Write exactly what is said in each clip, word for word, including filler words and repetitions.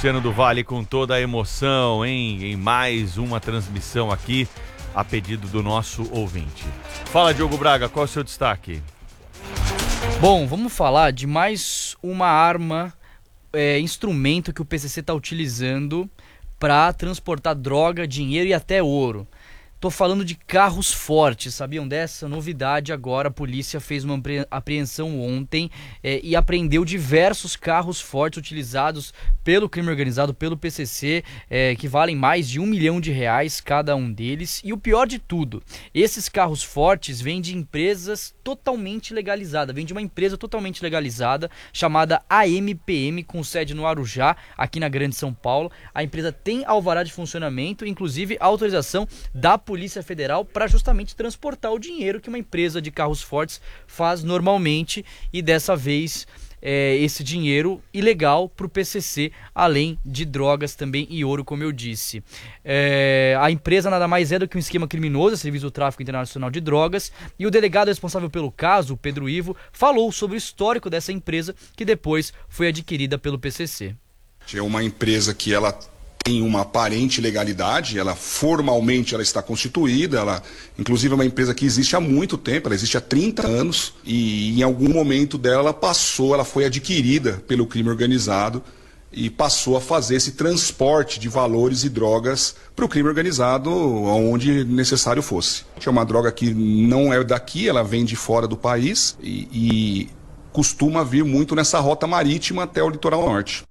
Luciano do Vale com toda a emoção, hein? Em mais uma transmissão aqui, a pedido do nosso ouvinte. Fala, Diogo Braga, qual é o seu destaque? Bom, vamos falar de mais uma arma, é, instrumento que o P C C está utilizando para transportar droga, dinheiro e até ouro. Tô falando de carros fortes, sabiam dessa? Novidade agora, a polícia fez uma apreensão ontem é, e apreendeu diversos carros fortes utilizados pelo crime organizado, pelo P C C, é, que valem mais de um milhão de reais cada um deles. E o pior de tudo, esses carros fortes vêm de empresas totalmente legalizadas, vêm de uma empresa totalmente legalizada, chamada A M P M, com sede no Arujá, aqui na Grande São Paulo. A empresa tem alvará de funcionamento, inclusive autorização da Polícia Federal para justamente transportar o dinheiro que uma empresa de carros fortes faz normalmente, e dessa vez é, esse dinheiro ilegal para o P C C, além de drogas também e ouro, como eu disse. É, a empresa nada mais é do que um esquema criminoso, serviço do tráfico internacional de drogas, e o delegado responsável pelo caso, Pedro Ivo, falou sobre o histórico dessa empresa, que depois foi adquirida pelo P C C. É uma empresa que ela tem uma aparente legalidade, ela formalmente ela está constituída, ela inclusive é uma empresa que existe há muito tempo, ela existe há trinta anos, e em algum momento dela passou, ela foi adquirida pelo crime organizado e passou a fazer esse transporte de valores e drogas para o crime organizado onde necessário fosse. É uma droga que não é daqui, ela vem de fora do país e, e costuma vir muito nessa rota marítima até o litoral norte.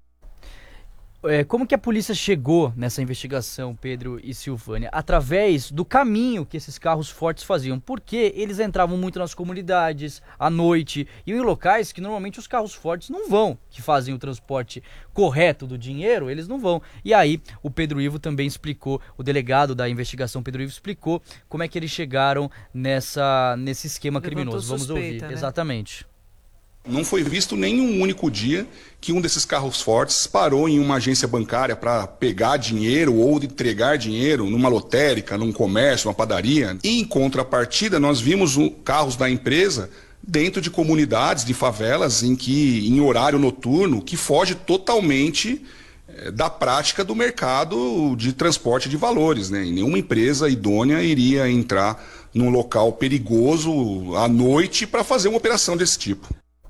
É, como que a polícia chegou nessa investigação, Pedro e Silvânia? Através do caminho que esses carros fortes faziam, porque eles entravam muito nas comunidades, à noite, e em locais que normalmente os carros fortes não vão, que fazem o transporte correto do dinheiro, eles não vão. E aí o Pedro Ivo também explicou, o delegado da investigação Pedro Ivo explicou como é que eles chegaram nessa, nesse esquema Levantou criminoso. Vamos suspeita, ouvir. né? Exatamente. Não foi visto nenhum único dia que um desses carros fortes parou em uma agência bancária para pegar dinheiro ou entregar dinheiro numa lotérica, num comércio, numa padaria. E em contrapartida, nós vimos um, carros da empresa dentro de comunidades, de favelas, em que em horário noturno, que foge totalmente eh, da prática do mercado de transporte de valores, né? E nenhuma empresa idônea iria entrar num local perigoso à noite para fazer uma operação desse tipo.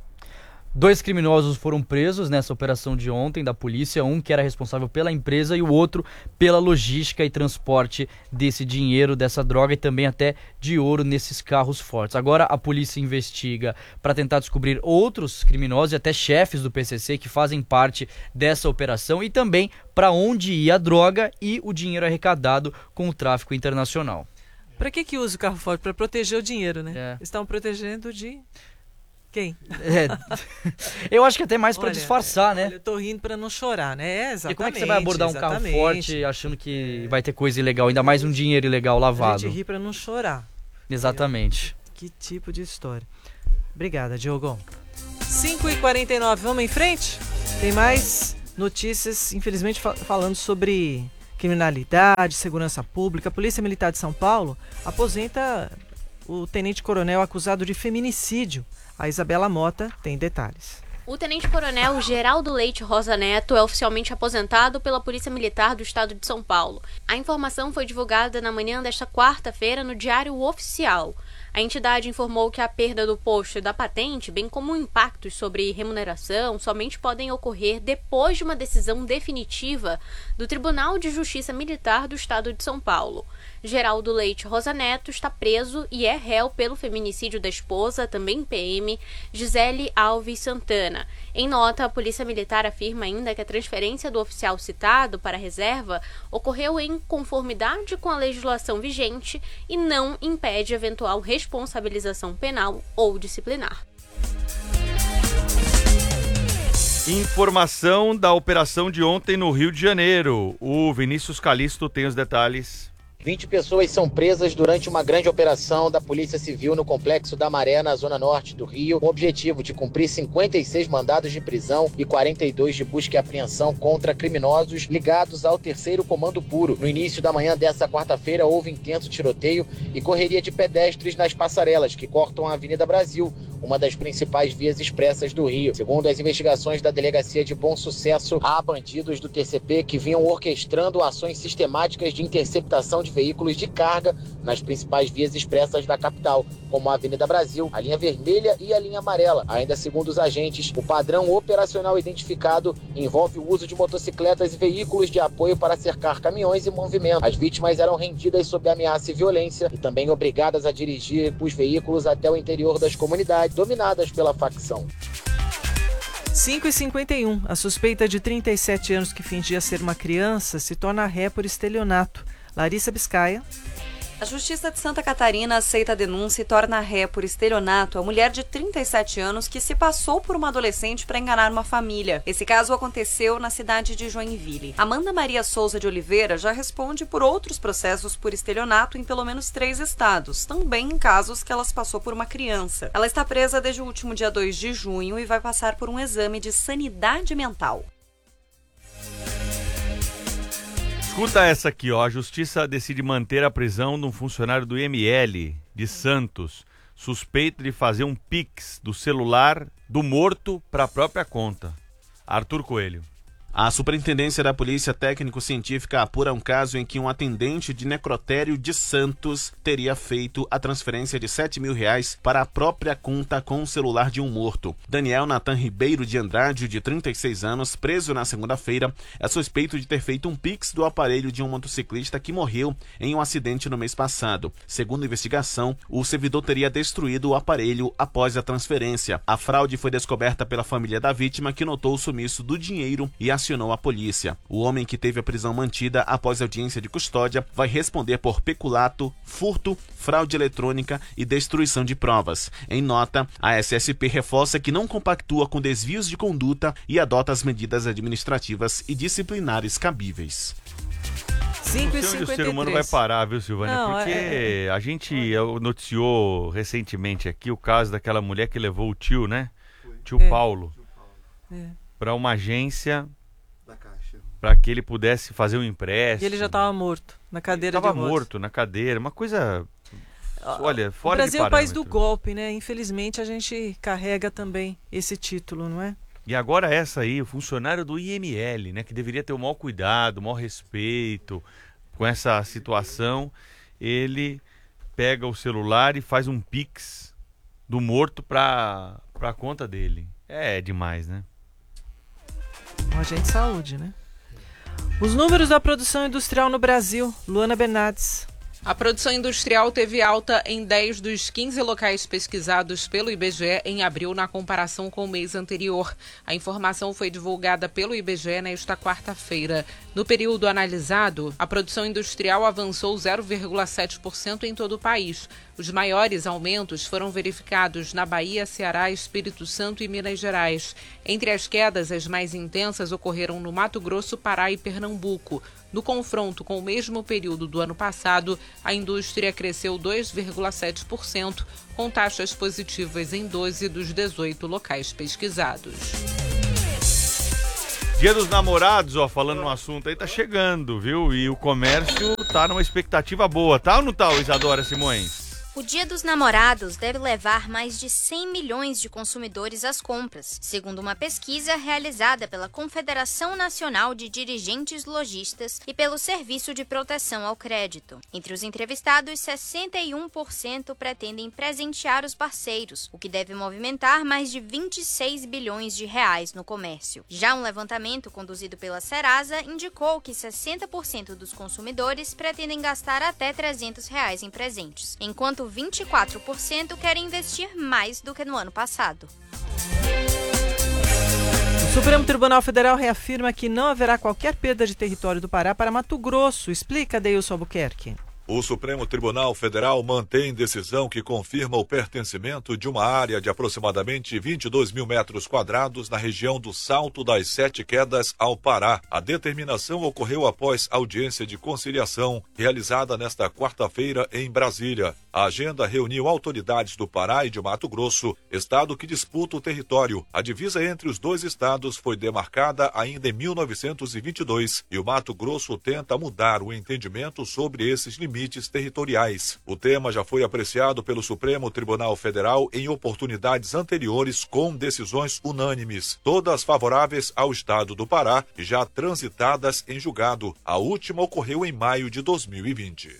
Dois criminosos foram presos nessa operação de ontem da polícia, um que era responsável pela empresa e o outro pela logística e transporte desse dinheiro, dessa droga e também até de ouro nesses carros fortes. Agora a polícia investiga para tentar descobrir outros criminosos e até chefes do P C C que fazem parte dessa operação, e também para onde ia a droga e o dinheiro arrecadado com o tráfico internacional. Para que que usa o carro forte? Para proteger o dinheiro, né? É. Estão protegendo de... Quem? É, eu acho que até mais para Olha, disfarçar, né? Olha, eu tô rindo para não chorar, né? É, exatamente. E como é que você vai abordar um carro exatamente. forte achando que vai ter coisa ilegal, ainda mais um dinheiro ilegal lavado? A gente ri para não chorar. Exatamente. Que tipo de história. Obrigada, Diogo. cinco e quarenta e nove, vamos em frente? Tem mais notícias, infelizmente, fa- falando sobre criminalidade, segurança pública. A Polícia Militar de São Paulo aposenta o tenente-coronel acusado de feminicídio. A Isabela Mota tem detalhes. O tenente-coronel Geraldo Leite Rosa Neto é oficialmente aposentado pela Polícia Militar do Estado de São Paulo. A informação foi divulgada na manhã desta quarta-feira no Diário Oficial. A entidade informou que a perda do posto e da patente, bem como impactos sobre remuneração, somente podem ocorrer depois de uma decisão definitiva do Tribunal de Justiça Militar do Estado de São Paulo. Geraldo Leite Rosa Neto está preso e é réu pelo feminicídio da esposa, também P M, Gisele Alves Santana. Em nota, a Polícia Militar afirma ainda que a transferência do oficial citado para a reserva ocorreu em conformidade com a legislação vigente e não impede eventual responsabilização penal ou disciplinar. Informação da operação de ontem no Rio de Janeiro. O Vinícius Calisto tem os detalhes. vinte pessoas são presas durante uma grande operação da Polícia Civil no Complexo da Maré, na zona norte do Rio, com o objetivo de cumprir cinquenta e seis mandados de prisão e quarenta e dois de busca e apreensão contra criminosos ligados ao terceiro Comando Puro. No início da manhã desta quarta-feira, houve intenso tiroteio e correria de pedestres nas passarelas que cortam a Avenida Brasil, uma das principais vias expressas do Rio. Segundo as investigações da Delegacia de Bom Sucesso, há bandidos do T C P que vinham orquestrando ações sistemáticas de interceptação de veículos de carga nas principais vias expressas da capital, como a Avenida Brasil, a linha vermelha e a linha amarela. Ainda segundo os agentes, o padrão operacional identificado envolve o uso de motocicletas e veículos de apoio para cercar caminhões em movimento. As vítimas eram rendidas sob ameaça e violência e também obrigadas a dirigir os veículos até o interior das comunidades dominadas pela facção. cinco e cinquenta e um. A suspeita de trinta e sete anos que fingia ser uma criança se torna ré por estelionato. Larissa Biscaia. A Justiça de Santa Catarina aceita a denúncia e torna ré por estelionato a mulher de trinta e sete anos que se passou por uma adolescente para enganar uma família. Esse caso aconteceu na cidade de Joinville. Amanda Maria Souza de Oliveira já responde por outros processos por estelionato em pelo menos três estados, também em casos que ela se passou por uma criança. Ela está presa desde o último dia dois de junho e vai passar por um exame de sanidade mental. Escuta essa aqui, ó. A Justiça decide manter a prisão de um funcionário do I M L de Santos, suspeito de fazer um Pix do celular do morto para a própria conta. Arthur Coelho. A Superintendência da Polícia Técnico-Científica apura um caso em que um atendente de necrotério de Santos teria feito a transferência de sete mil reais para a própria conta com o celular de um morto. Daniel Natan Ribeiro de Andrade, de trinta e seis anos, preso na segunda-feira, é suspeito de ter feito um Pix do aparelho de um motociclista que morreu em um acidente no mês passado. Segundo a investigação, o servidor teria destruído o aparelho após a transferência. A fraude foi descoberta pela família da vítima, que notou o sumiço do dinheiro e a acionou a polícia. O homem, que teve a prisão mantida após audiência de custódia, vai responder por peculato, furto, fraude eletrônica e destruição de provas. Em nota, a S S P reforça que não compactua com desvios de conduta e adota as medidas administrativas e disciplinares cabíveis. cinco e Não sei onde o cinquenta e três. ser humano vai parar, viu, Silvânia? Não, Porque é, é... a gente noticiou recentemente aqui o caso daquela mulher que levou o tio, né? Tio É. Paulo. É. Para uma agência para que ele pudesse fazer um empréstimo. E ele já estava morto, na cadeira Estava de rodas. morto na cadeira, uma coisa, olha, O fora de Brasil é o país do parâmetro. golpe, né? Infelizmente a gente carrega também esse título, não é? E agora essa aí, o funcionário do I M L, né, que deveria ter o maior cuidado, o maior respeito com essa situação, ele pega o celular e faz um Pix do morto para a conta dele. É demais, né? Um agente de saúde, né? Os números da produção industrial no Brasil. Luana Bernardes. A produção industrial teve alta em dez dos quinze locais pesquisados pelo I B G E em abril, na comparação com o mês anterior. A informação foi divulgada pelo I B G E nesta quarta-feira. No período analisado, a produção industrial avançou zero vírgula sete por cento em todo o país. Os maiores aumentos foram verificados na Bahia, Ceará, Espírito Santo e Minas Gerais. Entre as quedas, as mais intensas ocorreram no Mato Grosso, Pará e Pernambuco. No confronto com o mesmo período do ano passado, a indústria cresceu dois vírgula sete por cento, com taxas positivas em doze dos dezoito locais pesquisados. Dia dos Namorados, ó, falando no assunto aí, tá chegando, viu? E o comércio tá numa expectativa boa, tá ou não tá, Isadora Simões? O Dia dos Namorados deve levar mais de cem milhões de consumidores às compras, segundo uma pesquisa realizada pela Confederação Nacional de Dirigentes Lojistas e pelo Serviço de Proteção ao Crédito. Entre os entrevistados, sessenta e um por cento pretendem presentear os parceiros, o que deve movimentar mais de vinte e seis bilhões de reais no comércio. Já um levantamento conduzido pela Serasa indicou que sessenta por cento dos consumidores pretendem gastar até trezentos reais em presentes, enquanto vinte e quatro por cento querem investir mais do que no ano passado. O Supremo Tribunal Federal reafirma que não haverá qualquer perda de território do Pará para Mato Grosso. Explica, Deilson Albuquerque. O Supremo Tribunal Federal mantém decisão que confirma o pertencimento de uma área de aproximadamente vinte e dois mil metros quadrados na região do Salto das Sete Quedas ao Pará. A determinação ocorreu após audiência de conciliação realizada nesta quarta-feira em Brasília. A agenda reuniu autoridades do Pará e de Mato Grosso, estado que disputa o território. A divisa entre os dois estados foi demarcada ainda em mil novecentos e vinte e dois e o Mato Grosso tenta mudar o entendimento sobre esses limites limites territoriais. O tema já foi apreciado pelo Supremo Tribunal Federal em oportunidades anteriores com decisões unânimes, todas favoráveis ao Estado do Pará e já transitadas em julgado. A última ocorreu em maio de dois mil e vinte.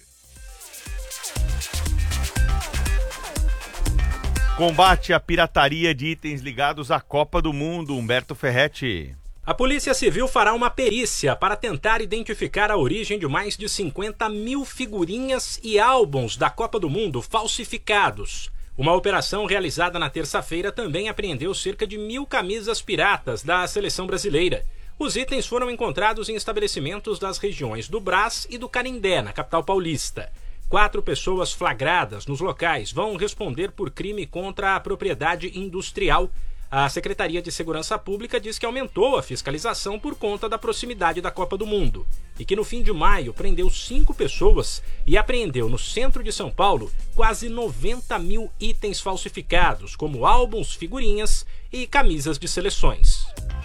Combate à pirataria de itens ligados à Copa do Mundo. Humberto Ferretti. A Polícia Civil fará uma perícia para tentar identificar a origem de mais de cinquenta mil figurinhas e álbuns da Copa do Mundo falsificados. Uma operação realizada na terça-feira também apreendeu cerca de mil camisas piratas da seleção brasileira. Os itens foram encontrados em estabelecimentos das regiões do Brás e do Canindé, na capital paulista. Quatro pessoas flagradas nos locais vão responder por crime contra a propriedade industrial. A Secretaria de Segurança Pública diz que aumentou a fiscalização por conta da proximidade da Copa do Mundo e que no fim de maio prendeu cinco pessoas e apreendeu no centro de São Paulo quase noventa mil itens falsificados, como álbuns, figurinhas e camisas de seleções.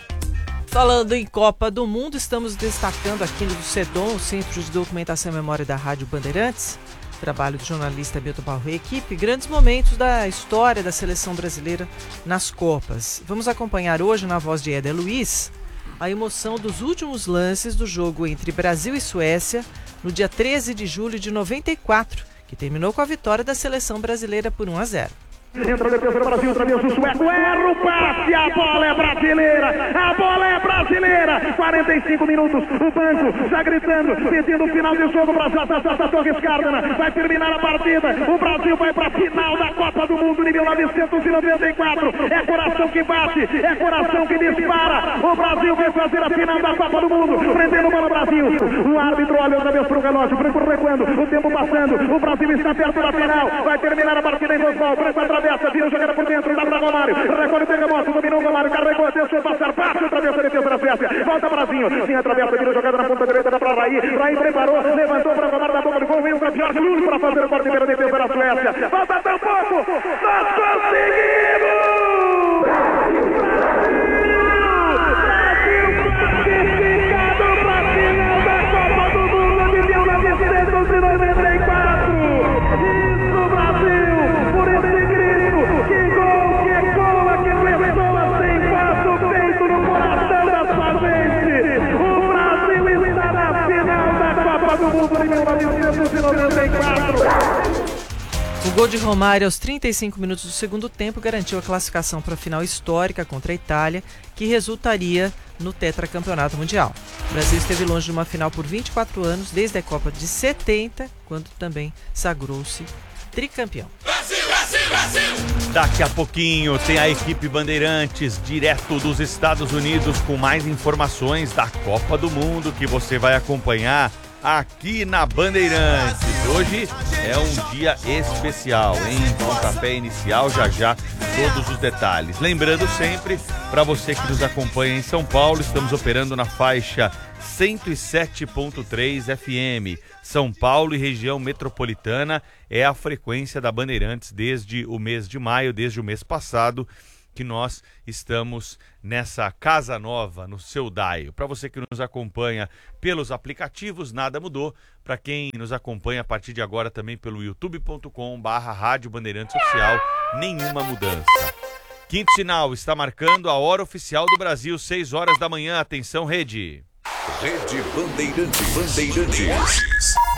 Falando em Copa do Mundo, estamos destacando aqui no CEDOM, o Centro de Documentação e Memória da Rádio Bandeirantes, trabalho do jornalista Milton Barro e equipe, grandes momentos da história da seleção brasileira nas Copas. Vamos acompanhar hoje, na voz de Éder Luiz, a emoção dos últimos lances do jogo entre Brasil e Suécia no dia treze de julho de noventa e quatro, que terminou com a vitória da seleção brasileira por um a zero. Entra a defesa do Brasil, outra vez o sueco, erra o passe, a bola é brasileira, a bola é brasileira, quarenta e cinco minutos, o banco já gritando, pedindo o final de jogo, o Brasil acessa Torres Cárdenas, vai terminar a partida, o Brasil vai para a final da Copa do Mundo de mil novecentos e noventa e quatro, é coração que bate, é coração que dispara, o Brasil vai fazer a final da Copa do Mundo, prendendo para o Brasil, o árbitro olha outra vez para o relógio, Branco recuando, o tempo passando, o Brasil está perto da final, vai terminar a partida em Rosval, Branco atrás dessa, vira jogada por dentro, dá para Romário, recolhe o Bergamoto, dominou o Romário, carregou, deixou passar, bate, atravessa a defesa da Suécia, volta Brasil, sim, atravessa, vira jogada na ponta direita, dá para Raí, Raí preparou, levantou para Romário da boca do gol, veio para Jorge Lúcio para fazer o corte pela defesa da Suécia, falta tão pouco, nós conseguimos! Brasil classificado para a final da Copa do Mundo de mil novecentos e noventa e quatro, isso Brasil, por esse grito, que gol, que cola, que pessoa sem passo feito no coração da sua gente, o Brasil está na final da Copa do Mundo de mil novecentos e noventa e quatro. O gol de Romário aos trinta e cinco minutos do segundo tempo garantiu a classificação para a final histórica contra a Itália, que resultaria no tetracampeonato mundial. O Brasil esteve longe de uma final por vinte e quatro anos, desde a Copa de setenta, quando também sagrou-se tricampeão. Brasil, Brasil, Brasil! Daqui a pouquinho tem a equipe Bandeirantes, direto dos Estados Unidos, com mais informações da Copa do Mundo que você vai acompanhar aqui na Bandeirantes. Hoje é um dia especial, hein? Pontapé inicial, já já todos os detalhes. Lembrando sempre, para você que nos acompanha em São Paulo, estamos operando na faixa cento e sete ponto três F M. São Paulo e região metropolitana é a frequência da Bandeirantes desde o mês de maio, desde o mês passado, que nós estamos nessa casa nova, no seu dial. Para você que nos acompanha pelos aplicativos, nada mudou. Para quem nos acompanha a partir de agora também pelo youtube ponto com barra Rádio Bandeirantes Oficial, nenhuma mudança. Quinto sinal está marcando a hora oficial do Brasil, seis horas da manhã. Atenção, rede. Rede Bandeirantes. Bandeirantes.